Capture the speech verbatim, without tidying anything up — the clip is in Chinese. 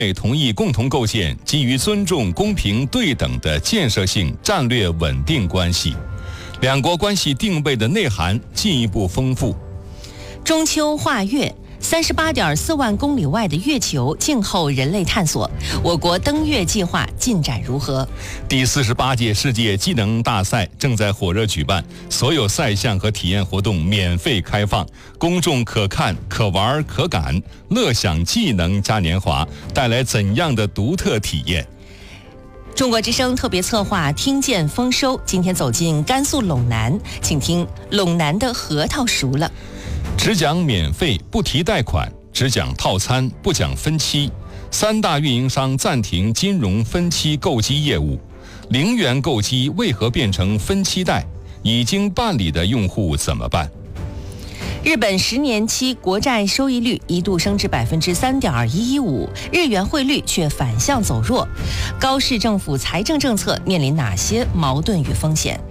同意共同构建基于尊重、公平、对等的建设性战略稳定关系，两国关系定位的内涵进一步丰富。 中秋画月，三十八点四万公里外的月球静候人类探索，我国登月计划进展如何？ 第四十八届世界技能大赛正在火热举办，所有赛项和体验活动免费开放，公众可看、可玩、可感，乐享技能嘉年华，带来怎样的独特体验？ 中国之声特别策划听见丰收，今天走进甘肃陇南，请听陇南的核桃熟了。 只讲免费不提贷款，只讲套餐不讲分期，三大运营商暂停金融分期购机业务，零元购机为何变成分期贷？已经办理的用户怎么办？ 日本十年期国债收益率一度升至百分之三点一一五，日元汇率却反向走弱。高市政府财政政策面临哪些矛盾与风险？